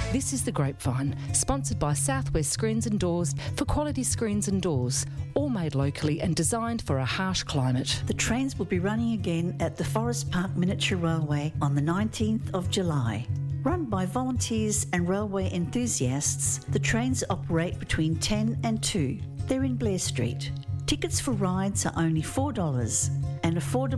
This is The Grapevine, sponsored by Southwest Screens and Doors for quality screens and doors, all made locally and designed for a harsh climate. The trains will be running again at the Forest Park Miniature Railway on the 19th of July. Run by volunteers and railway enthusiasts, the trains operate between 10 and 2. They're in Blair Street. Tickets for rides are only $4 and affordable